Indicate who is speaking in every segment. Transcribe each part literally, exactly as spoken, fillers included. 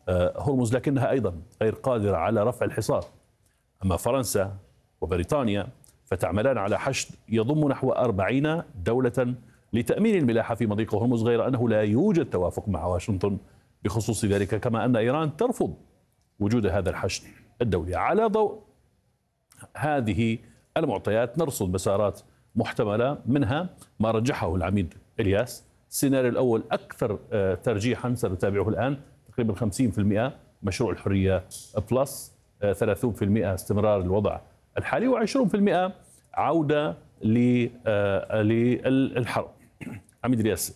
Speaker 1: هرمز، لكنها أيضا غير قادرة على رفع الحصار. أما فرنسا وبريطانيا فتعملان على حشد يضم نحو أربعين دولة لتأمين الملاحة في مضيق هرمز، غير أنه لا يوجد توافق مع واشنطن بخصوص ذلك، كما أن إيران ترفض وجود هذا الحشد الدولي. على ضوء هذه المعطيات نرصد مسارات محتملة، منها ما رجحه العميد إلياس. السيناريو الأول أكثر ترجيحا سنتابعه الآن، تقريبا خمسين بالمئة مشروع الحرية بلس، ثلاثين بالمئة استمرار الوضع الحالي، وعشرين بالمئة عودة للحرب. عميد إلياس،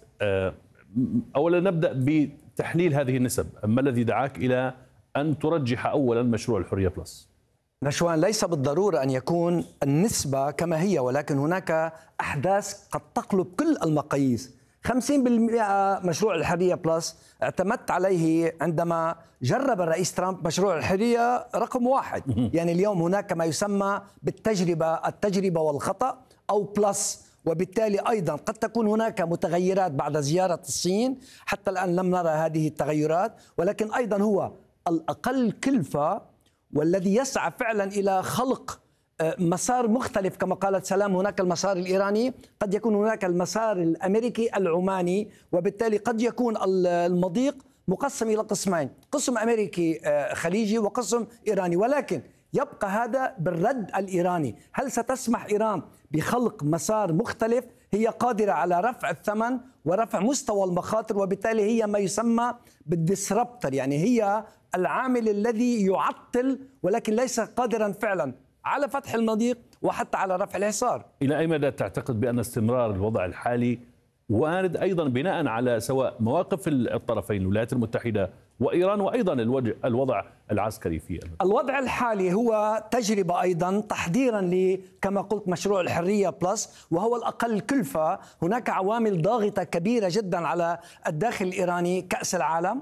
Speaker 1: أولا نبدأ بتحليل هذه النسب. ما الذي دعاك إلى أن ترجح أولا مشروع الحرية بلس؟
Speaker 2: نشوان، ليس بالضرورة أن يكون النسبة كما هي، ولكن هناك أحداث قد تقلب كل المقاييس. خمسين بالمئة مشروع الحرية بلس اعتمدت عليه عندما جرب الرئيس ترامب مشروع الحرية رقم واحد. يعني اليوم هناك ما يسمى بالتجربة التجربة والخطأ أو بلس، وبالتالي أيضا قد تكون هناك متغيرات بعد زيارة الصين. حتى الآن لم نرى هذه التغيرات، ولكن أيضا هو الأقل كلفة والذي يسعى فعلا إلى خلق مسار مختلف. كما قالت سلام، هناك المسار الإيراني، قد يكون هناك المسار الأمريكي العماني، وبالتالي قد يكون المضيق مقسم إلى قسمين، قسم أمريكي خليجي وقسم إيراني. ولكن يبقى هذا بالرد الإيراني. هل ستسمح إيران بخلق مسار مختلف؟ هي قادرة على رفع الثمن ورفع مستوى المخاطر، وبالتالي هي ما يسمى بالديسربتر، يعني هي العامل الذي يعطل ولكن ليس قادرا فعلا على فتح المضيق وحتى على رفع الحصار. إلى
Speaker 1: أي مدى تعتقد بأن استمرار الوضع الحالي وارد أيضا بناء على سواء مواقف الطرفين الولايات المتحدة وإيران، وأيضا الوضع العسكري في المنطقة؟
Speaker 2: الوضع الحالي هو تجربة أيضا تحضيرا ل كما قلت مشروع الحرية بلس، وهو الأقل كلفة. هناك عوامل ضاغطة كبيرة جدا على الداخل الإيراني، كأس العالم،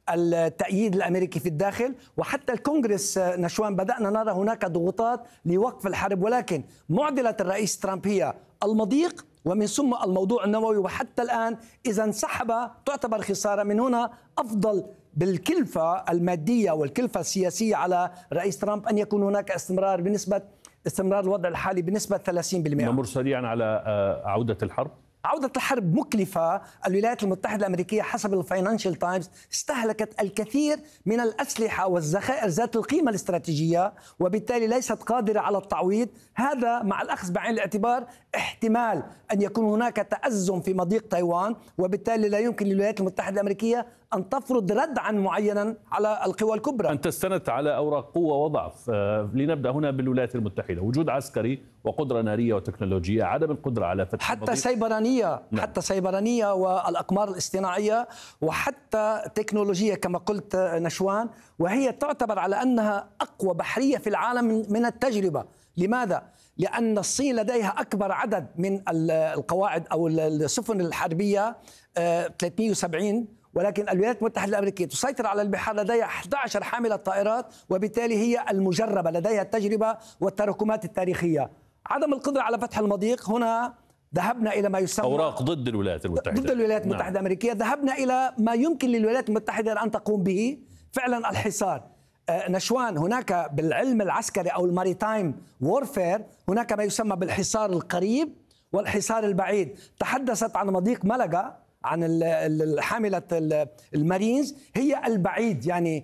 Speaker 2: التأييد الأمريكي في الداخل، وحتى الكونغرس. نشوان، بدأنا نرى هناك ضغوطات لوقف الحرب، ولكن معضلة الرئيس ترامب هي المضيق ومن ثم الموضوع النووي. وحتى الآن إذا انسحب تعتبر خسارة. من هنا أفضل بالكلفة المادية والكلفة السياسية على رئيس ترامب أن يكون هناك استمرار بنسبة استمرار الوضع الحالي بنسبة ثلاثين بالمئة.
Speaker 1: نمر سريعا على عودة الحرب.
Speaker 2: عودة الحرب مكلفة. الولايات المتحدة الأمريكية حسب الفاينانشال تايمز استهلكت الكثير من الأسلحة والذخائر ذات القيمة الاستراتيجية، وبالتالي ليست قادرة على التعويض. هذا مع الأخذ بعين الاعتبار احتمال أن يكون هناك تأزم في مضيق تايوان، وبالتالي لا يمكن للولايات المتحدة الأمريكية أن تفرض ردعا معينا على القوى الكبرى.
Speaker 1: أنت استندت على أوراق قوة وضعف. لنبدأ هنا بالولايات المتحدة. وجود عسكري وقدرة نارية وتكنولوجيا، عدم القدرة على فتح
Speaker 2: حتى
Speaker 1: المضيق.
Speaker 2: سيبرانية نعم. حتى سيبرانية والأقمار الاصطناعية، وحتى تكنولوجيا كما قلت نشوان، وهي تعتبر على أنها أقوى بحرية في العالم من التجربة. لماذا؟ لأن الصين لديها أكبر عدد من القواعد أو السفن الحربية ثلاثمئة وسبعين، ولكن الولايات المتحدة الأمريكية تسيطر على البحار، لديها أحد عشر حاملة طائرات، وبالتالي هي المجربة، لديها التجربة والتراكمات التاريخية. عدم القدرة على فتح المضيق، هنا ذهبنا إلى ما يسمى
Speaker 1: أوراق ضد الولايات المتحدة
Speaker 2: ضد الولايات المتحدة نعم. الأمريكية. ذهبنا إلى ما يمكن للولايات المتحدة أن تقوم به فعلا، الحصار. آه نشوان، هناك بالعلم العسكري أو الماريتايم وورفير هناك ما يسمى بالحصار القريب والحصار البعيد. تحدثت عن مضيق ملقا، عن حاملة المارينز، هي البعيد، يعني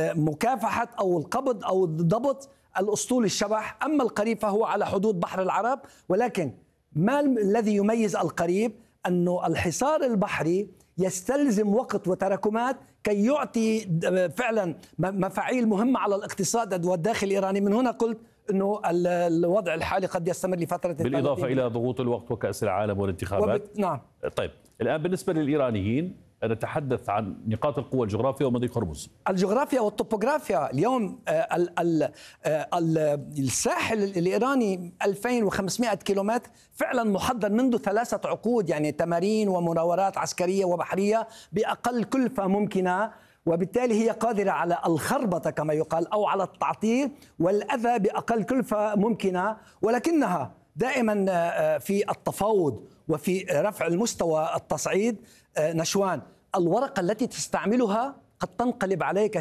Speaker 2: مكافحة أو القبض أو الضبط الأسطول الشبح. أما القريب فهو على حدود بحر العرب، ولكن ما الذي يميز القريب؟ أنه الحصار البحري يستلزم وقت وتراكمات كي يعطي فعلا مفاعيل مهمة على الاقتصاد والداخل الإيراني. من هنا قلت أنه الوضع الحالي قد يستمر لفترة،
Speaker 1: بالإضافة إلى ضغوط الوقت وكأس العالم والانتخابات.
Speaker 2: وبت... نعم.
Speaker 1: طيب، الآن بالنسبة للإيرانيين نتحدث عن نقاط القوة الجغرافية ومضيق هرمز.
Speaker 2: الجغرافيا والطوبوغرافيا. اليوم ال ال ال الساحل الإيراني ألفين وخمسمئة كيلومتر فعلا محضر منذ ثلاثة عقود، يعني تمارين ومناورات عسكرية وبحرية بأقل كلفة ممكنة، وبالتالي هي قادرة على الخربطة كما يقال أو على التعطيل والأذى بأقل كلفة ممكنة، ولكنها دائما في التفاوض وفي رفع المستوى التصعيد. نشوان، الورقة التي تستعملها قد تنقلب عليك